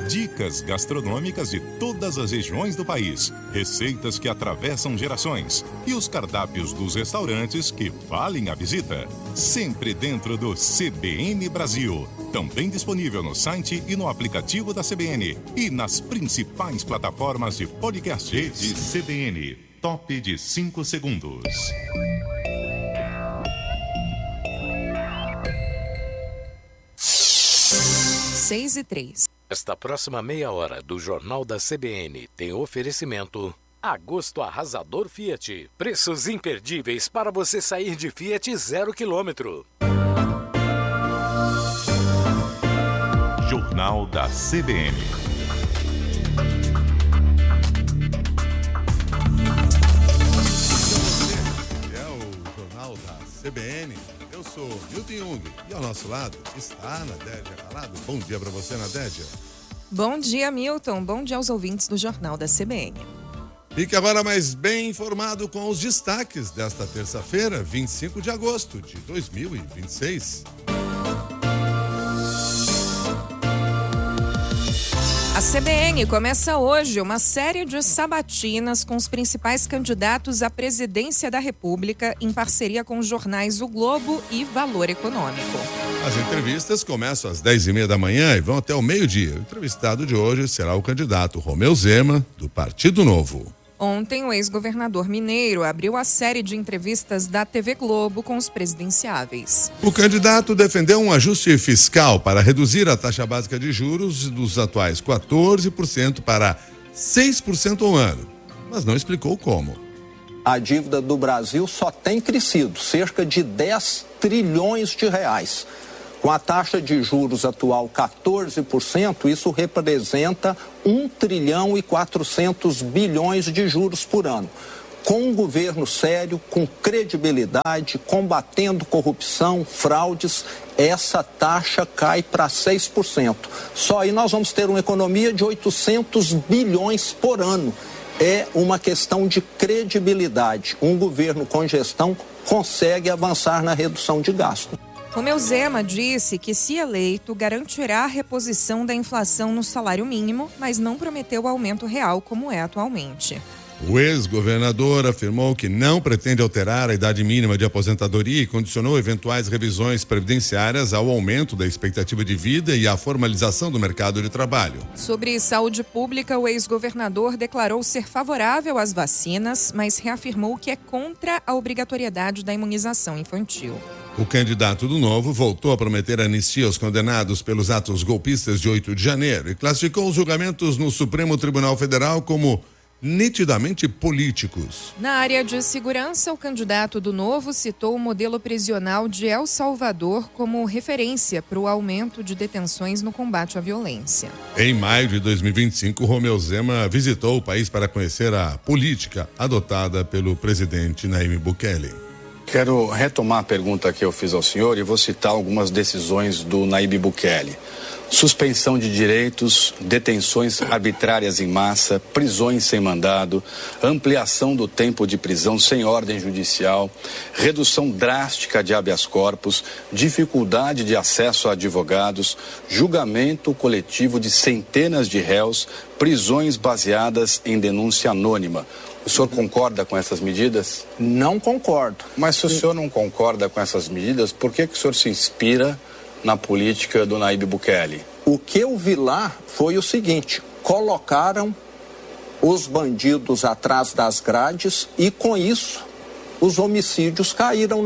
Dicas gastronômicas de todas as regiões do país, receitas que atravessam gerações e os cardápios dos restaurantes que valem a visita. Sempre dentro do CBN Brasil. Também disponível no site e no aplicativo da CBN e nas principais plataformas de podcast. Rede CBN, top de 5 segundos. 6:03. Esta próxima meia hora do Jornal da CBN tem oferecimento Agosto Arrasador Fiat. Preços imperdíveis para você sair de Fiat 0 km. Jornal da CBN. É o Jornal da CBN. Eu sou Milton Jung e ao nosso lado está a Nadédia Calado. Bom dia para você, Nadédia. Bom dia, Milton. Bom dia aos ouvintes do Jornal da CBN. Fique agora mais bem informado com os destaques desta terça-feira, 25 de agosto de 2026. A CBN começa hoje uma série de sabatinas com os principais candidatos à presidência da República em parceria com os jornais O Globo e Valor Econômico. As entrevistas começam às 10h30 da manhã e vão até o meio-dia. O entrevistado de hoje será o candidato Romeu Zema, do Partido Novo. Ontem, o ex-governador mineiro abriu a série de entrevistas da TV Globo com os presidenciáveis. O candidato defendeu um ajuste fiscal para reduzir a taxa básica de juros dos atuais 14% para 6% ao ano, mas não explicou como. A dívida do Brasil só tem crescido, cerca de 10 trilhões de reais. Com a taxa de juros atual 14%, isso representa 1 trilhão e 400 bilhões de juros por ano. Com um governo sério, com credibilidade, combatendo corrupção, fraudes, essa taxa cai para 6%. Só aí nós vamos ter uma economia de 800 bilhões por ano. É uma questão de credibilidade. Um governo com gestão consegue avançar na redução de gasto. Romeu Zema disse que, se eleito, garantirá a reposição da inflação no salário mínimo, mas não prometeu o aumento real como é atualmente. O ex-governador afirmou que não pretende alterar a idade mínima de aposentadoria e condicionou eventuais revisões previdenciárias ao aumento da expectativa de vida e à formalização do mercado de trabalho. Sobre saúde pública, o ex-governador declarou ser favorável às vacinas, mas reafirmou que é contra a obrigatoriedade da imunização infantil. O candidato do Novo voltou a prometer anistia aos condenados pelos atos golpistas de 8 de janeiro e classificou os julgamentos no Supremo Tribunal Federal como nitidamente políticos. Na área de segurança, o candidato do Novo citou o modelo prisional de El Salvador como referência para o aumento de detenções no combate à violência. Em maio de 2025, Romeu Zema visitou o país para conhecer a política adotada pelo presidente Nayib Bukele. Quero retomar a pergunta que eu fiz ao senhor e vou citar algumas decisões do Nayib Bukele. Suspensão de direitos, detenções arbitrárias em massa, prisões sem mandado, ampliação do tempo de prisão sem ordem judicial, redução drástica de habeas corpus, dificuldade de acesso a advogados, julgamento coletivo de centenas de réus, prisões baseadas em denúncia anônima. O senhor concorda com essas medidas? Não concordo. Mas se o senhor não concorda com essas medidas, por que o senhor se inspira na política do Nayib Bukele? O que eu vi lá foi o seguinte: colocaram os bandidos atrás das grades e, com isso, os homicídios caíram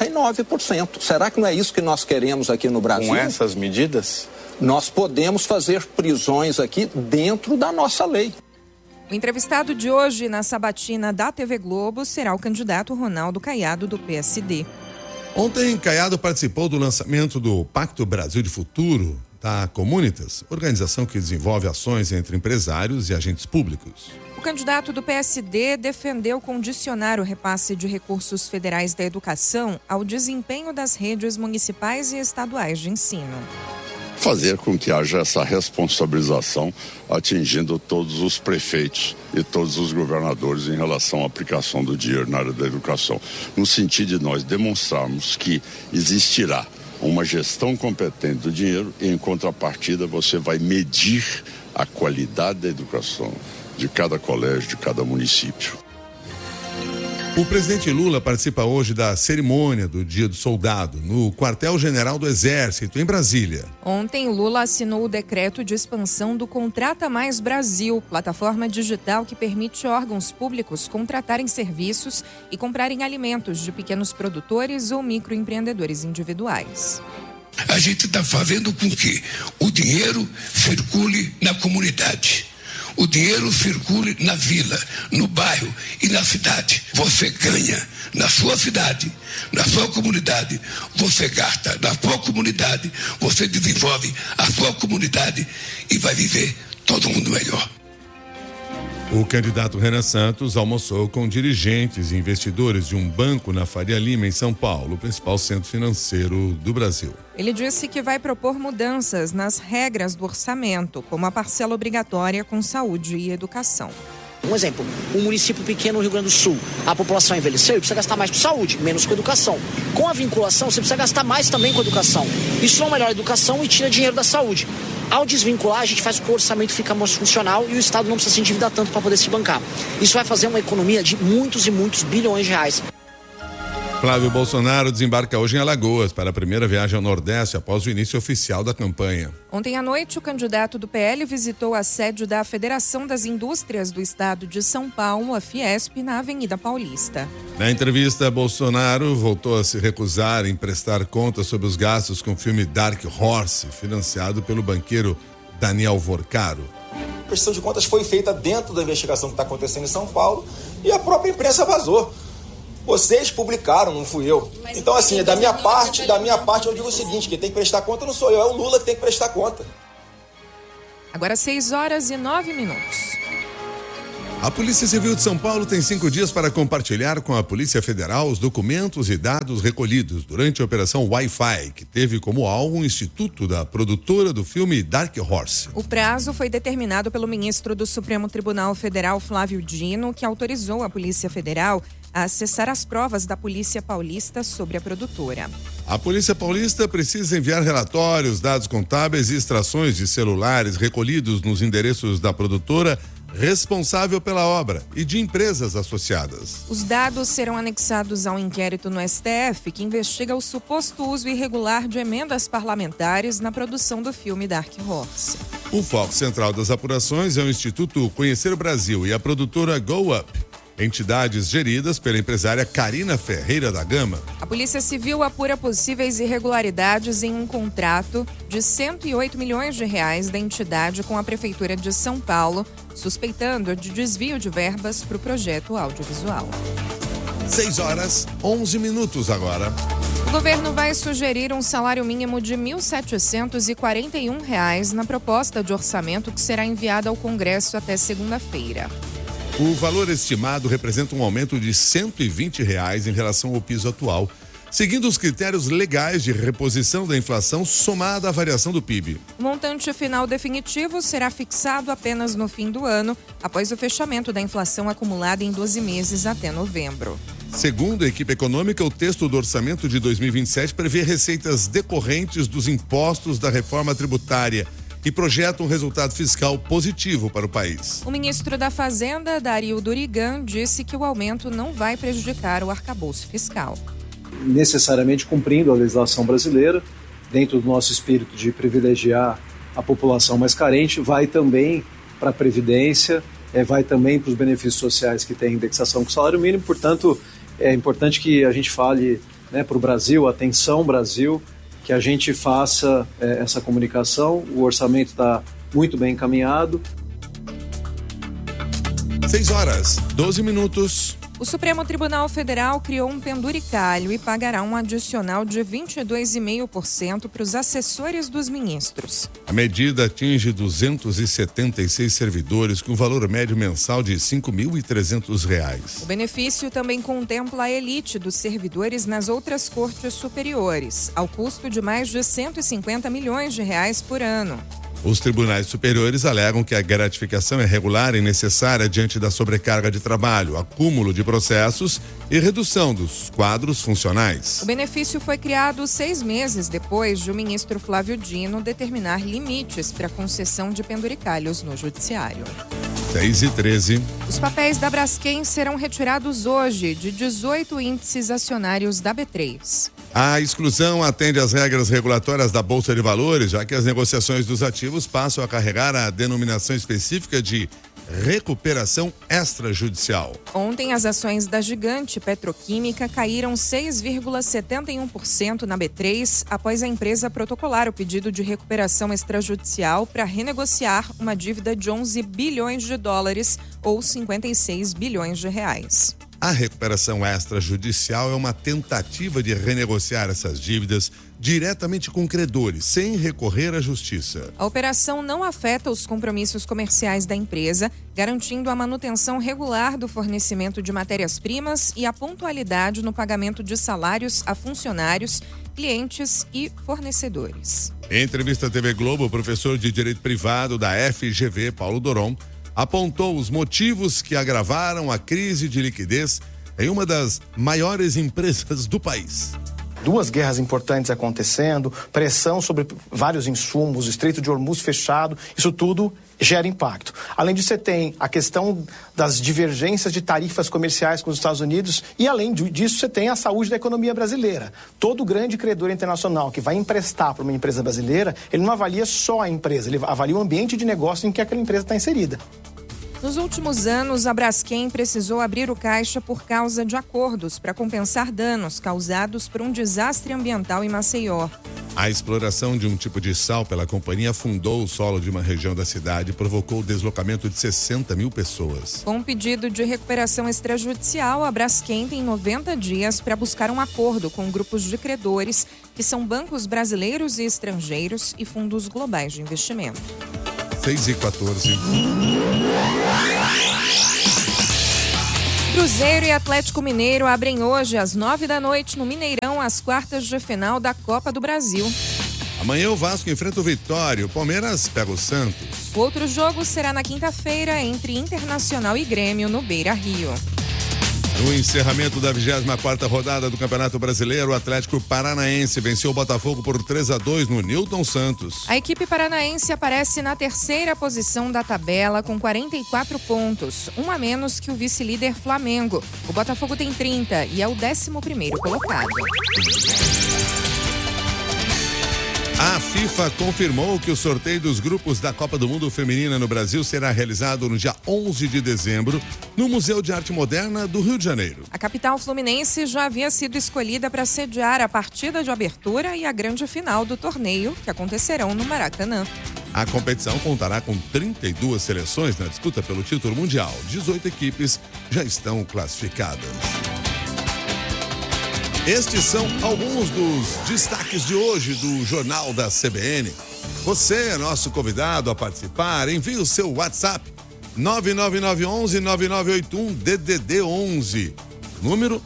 99%. Será que não é isso que nós queremos aqui no Brasil? Com essas medidas? Nós podemos fazer prisões aqui dentro da nossa lei. O entrevistado de hoje na sabatina da TV Globo será o candidato Ronaldo Caiado, do PSD. Ontem, Caiado participou do lançamento do Pacto Brasil de Futuro da Comunitas, organização que desenvolve ações entre empresários e agentes públicos. O candidato do PSD defendeu condicionar o repasse de recursos federais da educação ao desempenho das redes municipais e estaduais de ensino. Fazer com que haja essa responsabilização atingindo todos os prefeitos e todos os governadores em relação à aplicação do dinheiro na área da educação, no sentido de nós demonstrarmos que existirá uma gestão competente do dinheiro e, em contrapartida, você vai medir a qualidade da educação de cada colégio, de cada município. O presidente Lula participa hoje da cerimônia do Dia do Soldado no Quartel-General do Exército, em Brasília. Ontem, Lula assinou o decreto de expansão do Contrata Mais Brasil, plataforma digital que permite órgãos públicos contratarem serviços e comprarem alimentos de pequenos produtores ou microempreendedores individuais. A gente está fazendo com que o dinheiro circule na comunidade. O dinheiro circule na vila, no bairro e na cidade. Você ganha na sua cidade, na sua comunidade. Você gasta na sua comunidade. Você desenvolve a sua comunidade e vai viver todo mundo melhor. O candidato Renan Santos almoçou com dirigentes e investidores de um banco na Faria Lima, em São Paulo, o principal centro financeiro do Brasil. Ele disse que vai propor mudanças nas regras do orçamento, como a parcela obrigatória com saúde e educação. Um exemplo, um município pequeno no Rio Grande do Sul, a população envelheceu e precisa gastar mais com saúde, menos com educação. Com a vinculação, você precisa gastar mais também com educação. Isso é uma melhor educação e tira dinheiro da saúde. Ao desvincular, a gente faz com que o orçamento fique mais funcional e o Estado não precisa se endividar tanto para poder se bancar. Isso vai fazer uma economia de muitos e muitos bilhões de reais. Flávio Bolsonaro desembarca hoje em Alagoas para a primeira viagem ao Nordeste após o início oficial da campanha. Ontem à noite, o candidato do PL visitou a sede da Federação das Indústrias do Estado de São Paulo, a Fiesp, na Avenida Paulista. Na entrevista, Bolsonaro voltou a se recusar em prestar contas sobre os gastos com o filme Dark Horse, financiado pelo banqueiro Daniel Vorcaro. A prestação de contas foi feita dentro da investigação que está acontecendo em São Paulo e a própria imprensa vazou. Vocês publicaram, não fui eu. Então, assim, da minha parte eu digo o seguinte, quem tem que prestar conta não sou eu, é o Lula que tem que prestar conta. Agora 6h09. A Polícia Civil de São Paulo tem 5 dias para compartilhar com a Polícia Federal os documentos e dados recolhidos durante a Operação Wi-Fi, que teve como alvo o Instituto da produtora do filme Dark Horse. O prazo foi determinado pelo ministro do Supremo Tribunal Federal, Flávio Dino, que autorizou a Polícia Federal a acessar as provas da Polícia Paulista sobre a produtora. A Polícia Paulista precisa enviar relatórios, dados contábeis e extrações de celulares recolhidos nos endereços da produtora responsável pela obra e de empresas associadas. Os dados serão anexados ao inquérito no STF, que investiga o suposto uso irregular de emendas parlamentares na produção do filme Dark Horse. O foco central das apurações é o Instituto Conhecer Brasil e a produtora Go Up, entidades geridas pela empresária Karina Ferreira da Gama. A Polícia Civil apura possíveis irregularidades em um contrato de R$108 milhões da entidade com a Prefeitura de São Paulo, suspeitando de desvio de verbas para o projeto audiovisual. 6h11 agora. O governo vai sugerir um salário mínimo de R$ 1.741 na proposta de orçamento que será enviada ao Congresso até segunda-feira. O valor estimado representa um aumento de R$ 120 em relação ao piso atual, seguindo os critérios legais de reposição da inflação somada à variação do PIB. O montante final definitivo será fixado apenas no fim do ano, após o fechamento da inflação acumulada em 12 meses até novembro. Segundo a equipe econômica, o texto do orçamento de 2027 prevê receitas decorrentes dos impostos da reforma tributária e projeta um resultado fiscal positivo para o país. O ministro da Fazenda, Dario Durigan, disse que o aumento não vai prejudicar o arcabouço fiscal. Necessariamente cumprindo a legislação brasileira, dentro do nosso espírito de privilegiar a população mais carente, vai também para a Previdência, vai também para os benefícios sociais que têm indexação com o salário mínimo. Portanto, é importante que a gente fale, para o Brasil, atenção Brasil, que a gente faça essa comunicação. O orçamento está muito bem encaminhado. 6h12. O Supremo Tribunal Federal criou um penduricalho e pagará um adicional de 22,5% para os assessores dos ministros. A medida atinge 276 servidores com valor médio mensal de R$ 5.300. O benefício também contempla a elite dos servidores nas outras cortes superiores, ao custo de mais de R$ 150 milhões por ano. Os tribunais superiores alegam que a gratificação é regular e necessária diante da sobrecarga de trabalho, acúmulo de processos e redução dos quadros funcionais. O benefício foi criado 6 meses depois de o ministro Flávio Dino determinar limites para a concessão de penduricalhos no judiciário. 6h13. Os papéis da Braskem serão retirados hoje de 18 índices acionários da B3. A exclusão atende às regras regulatórias da Bolsa de Valores, já que as negociações dos ativos passam a carregar a denominação específica de recuperação extrajudicial. Ontem, as ações da gigante petroquímica caíram 6,71% na B3 após a empresa protocolar o pedido de recuperação extrajudicial para renegociar uma dívida de 11 bilhões de dólares ou 56 bilhões de reais. A recuperação extrajudicial é uma tentativa de renegociar essas dívidas diretamente com credores, sem recorrer à justiça. A operação não afeta os compromissos comerciais da empresa, garantindo a manutenção regular do fornecimento de matérias-primas e a pontualidade no pagamento de salários a funcionários, clientes e fornecedores. Em entrevista à TV Globo, o professor de Direito Privado da FGV, Paulo Doron, apontou os motivos que agravaram a crise de liquidez em uma das maiores empresas do país. 2 guerras importantes acontecendo, pressão sobre vários insumos, o Estreito de Hormuz fechado, isso tudo gera impacto. Além disso, você tem a questão das divergências de tarifas comerciais com os Estados Unidos e, além disso, você tem a saúde da economia brasileira. Todo grande credor internacional que vai emprestar para uma empresa brasileira, ele não avalia só a empresa, ele avalia o ambiente de negócio em que aquela empresa está inserida. Nos últimos anos, a Braskem precisou abrir o caixa por causa de acordos para compensar danos causados por um desastre ambiental em Maceió. A exploração de um tipo de sal pela companhia afundou o solo de uma região da cidade e provocou o deslocamento de 60 mil pessoas. Com um pedido de recuperação extrajudicial, a Braskem tem 90 dias para buscar um acordo com grupos de credores, que são bancos brasileiros e estrangeiros e fundos globais de investimento. 6h14. Cruzeiro e Atlético Mineiro abrem hoje às 9h no Mineirão as quartas de final da Copa do Brasil. Amanhã o Vasco enfrenta o Vitória, o Palmeiras pega o Santos. O outro jogo será na quinta-feira entre Internacional e Grêmio no Beira-Rio. No encerramento da 24ª rodada do Campeonato Brasileiro, o Atlético Paranaense venceu o Botafogo por 3-2 no Newton Santos. A equipe paranaense aparece na 3ª posição da tabela com 44 pontos, um a menos que o vice-líder Flamengo. O Botafogo tem 30 e é o 11º colocado. A FIFA confirmou que o sorteio dos grupos da Copa do Mundo Feminina no Brasil será realizado no dia 11 de dezembro no Museu de Arte Moderna do Rio de Janeiro. A capital fluminense já havia sido escolhida para sediar a partida de abertura e a grande final do torneio, que acontecerão no Maracanã. A competição contará com 32 seleções na disputa pelo título mundial. 18 equipes já estão classificadas. Estes são alguns dos destaques de hoje do Jornal da CBN. Você é nosso convidado a participar. Envie o seu WhatsApp 99911-9981 DDD 11. Número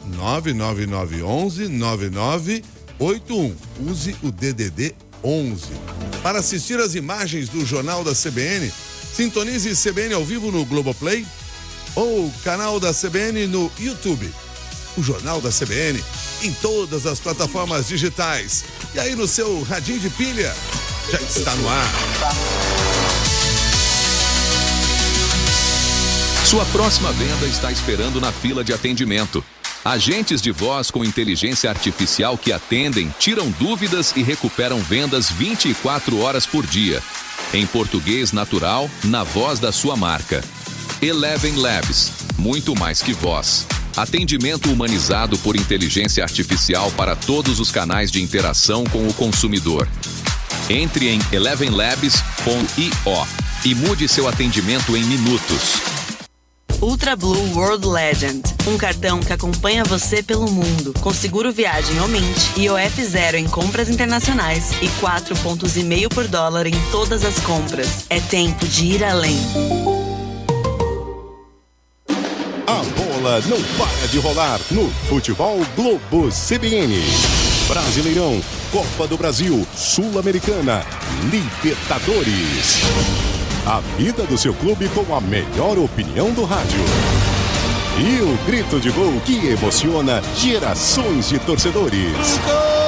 99911-9981. Use o DDD 11. Para assistir às imagens do Jornal da CBN, sintonize CBN ao vivo no Globoplay ou canal da CBN no YouTube. O Jornal da CBN em todas as plataformas digitais. E aí no seu radinho de pilha, já está no ar. Sua próxima venda está esperando na fila de atendimento. Agentes de voz com inteligência artificial que atendem, tiram dúvidas e recuperam vendas 24 horas por dia. Em português natural, na voz da sua marca. Eleven Labs, muito mais que voz. Atendimento humanizado por inteligência artificial para todos os canais de interação com o consumidor. Entre em elevenlabs.io e mude seu atendimento em minutos. Ultra Blue World Legend, um cartão que acompanha você pelo mundo, com seguro viagem ou Mint, IOF 0 em compras internacionais e 4,5 pontos por dólar em todas as compras. É tempo de ir além. A bola não para de rolar no Futebol Globo CBN. Brasileirão, Copa do Brasil, Sul-Americana, Libertadores. A vida do seu clube com a melhor opinião do rádio. E o grito de gol que emociona gerações de torcedores.